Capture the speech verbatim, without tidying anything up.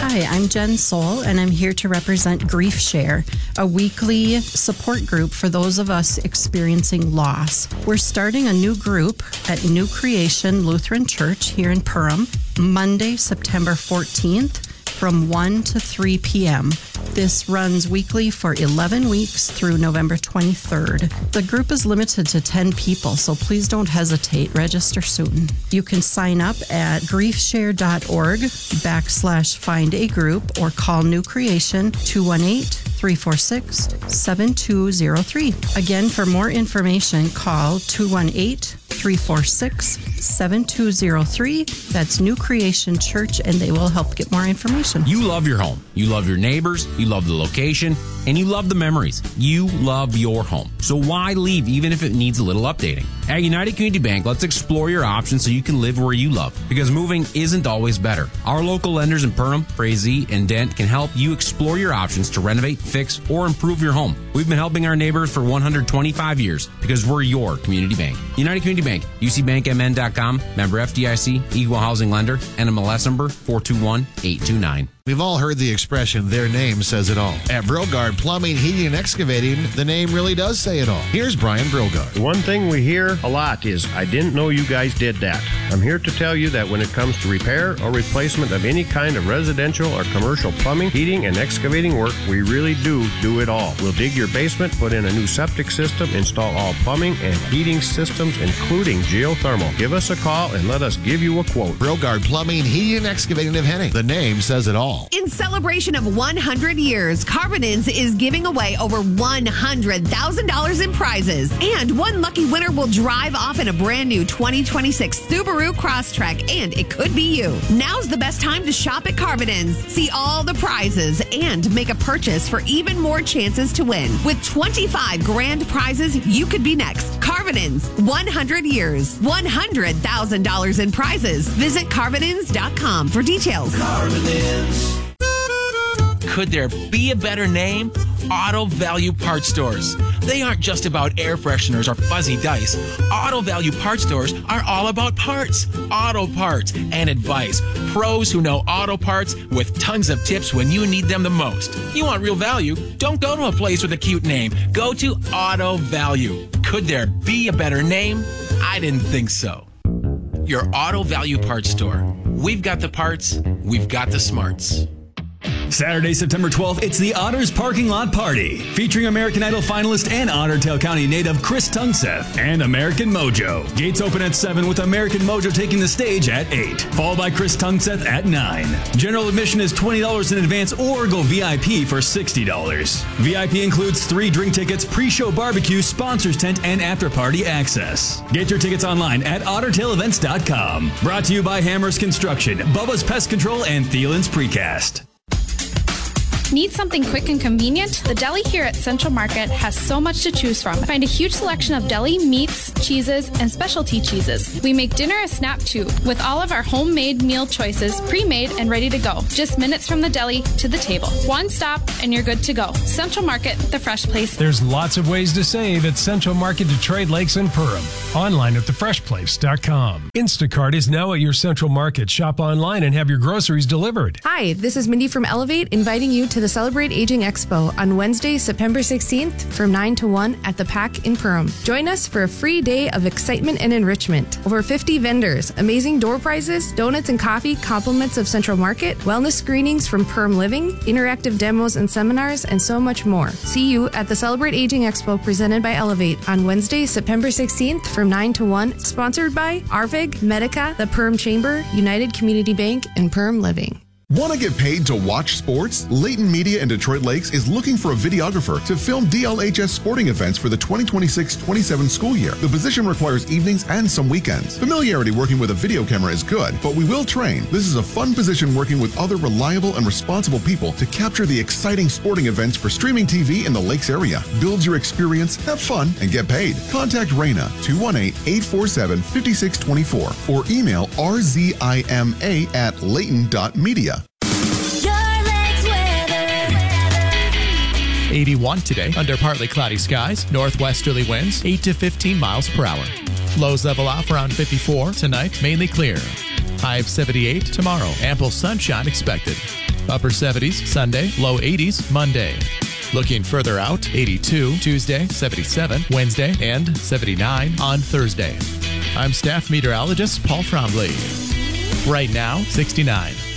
Hi, I'm Jen Soul, and I'm here to represent Grief Share, a weekly support group for those of us experiencing loss. We're starting a new group at New Creation Lutheran Church here in Perham, Monday, September fourteenth, from one to three p.m. This runs weekly for eleven weeks through November twenty-third. The group is limited to ten people, so please don't hesitate. Register soon. You can sign up at griefshare.org backslash find a group or call New Creation two one eight, three four six, seven two zero three. Again, for more information, call two one eight, three four six, seven two zero three. That's New Creation Church, and they will help get more information. You love your home. You love your neighbors. You love the location. And you love the memories. You love your home. So why leave even if it needs a little updating? At United Community Bank, let's explore your options so you can live where you love. Because moving isn't always better. Our local lenders in Perham, Frazee, and Dent can help you explore your options to renovate, fix, or improve your home. We've been helping our neighbors for one hundred twenty-five years because we're your community bank. United Community Bank, U C bank M N dot com, member F D I C, equal housing lender, N M L S number four two one, eight two nine. We've all heard the expression, their name says it all. At Brogard Plumbing, Heating, and Excavating, the name really does say it all. Here's Brian Brogard. The one thing we hear a lot is, I didn't know you guys did that. I'm here to tell you that when it comes to repair or replacement of any kind of residential or commercial plumbing, heating, and excavating work, we really do do it all. We'll dig your basement, put in a new septic system, install all plumbing and heating systems, including geothermal. Give us a call and let us give you a quote. Brogard Plumbing, Heating, and Excavating of Henning. The name says it all. In celebration of one hundred years, Carbonins is giving away over one hundred thousand dollars in prizes. And one lucky winner will drive off in a brand new twenty twenty-six Subaru Crosstrek, and it could be you. Now's the best time to shop at Carbonins. See all the prizes and make a purchase for even more chances to win. With twenty-five grand prizes, you could be next. Carbonins, one hundred years, one hundred thousand dollars in prizes. Visit Carbonins dot com for details. Carbonins. Could there be a better name? Auto Value Parts Stores. They aren't just about air fresheners or fuzzy dice. Auto Value Parts Stores are all about parts, auto parts, and advice. Pros who know auto parts with tons of tips when you need them the most. You want real value? Don't go to a place with a cute name. Go to Auto Value. Could there be a better name? I didn't think so. Your Auto Value Parts Store. We've got the parts. We've got the smarts. Saturday, September twelfth, it's the Otters Parking Lot Party, featuring American Idol finalist and Otter Tail County native Chris Tungseth and American Mojo. Gates open at seven with American Mojo taking the stage at eight, followed by Chris Tungseth at nine. General admission is twenty dollars in advance or go V I P for sixty dollars. V I P includes three drink tickets, pre-show barbecue, sponsors tent, and after-party access. Get your tickets online at otter tail events dot com. Brought to you by Hammers Construction, Bubba's Pest Control, and Thielen's Precast. Need something quick and convenient? The deli here at Central Market has so much to choose from. Find a huge selection of deli meats, cheeses, and specialty cheeses. We make dinner a snap too, with all of our homemade meal choices pre-made and ready to go. Just minutes from the deli to the table. One stop and you're good to go. Central Market, the fresh place. There's lots of ways to save at Central Market Detroit Lakes and Perham. Online at the fresh place dot com. Instacart is now at your Central Market. Shop online and have your groceries delivered. Hi, this is Mindy from Elevate, inviting you to the Celebrate Aging Expo on Wednesday, September sixteenth from nine to one at the Pack in Perham. Join us for a free day of excitement and enrichment. Over fifty vendors, amazing door prizes, donuts and coffee, compliments of Central Market, wellness screenings from Perham Living, interactive demos and seminars, and so much more. See you at the Celebrate Aging Expo presented by Elevate on Wednesday, September sixteenth from nine to one, sponsored by A R V I G, Medica, the Perham Chamber, United Community Bank, and Perham Living. Want to get paid to watch sports? Layton Media in Detroit Lakes is looking for a videographer to film D L H S sporting events for the twenty twenty-six twenty-seven school year. The position requires evenings and some weekends. Familiarity working with a video camera is good, but we will train. This is a fun position working with other reliable and responsible people to capture the exciting sporting events for streaming T V in the Lakes area. Build your experience, have fun, and get paid. Contact Raina, two one eight, eight four seven, five six two four or email r z i m a at layton dot media. eighty-one today, under partly cloudy skies, northwesterly winds, eight to fifteen miles per hour. Lows level off around fifty-four. Tonight, mainly clear. High of seventy-eight tomorrow. Ample sunshine expected. Upper seventies Sunday, low eighties Monday. Looking further out, eighty-two Tuesday, seventy-seven Wednesday, and seventy-nine on Thursday. I'm staff meteorologist Paul Trombley. Right now, sixty-nine.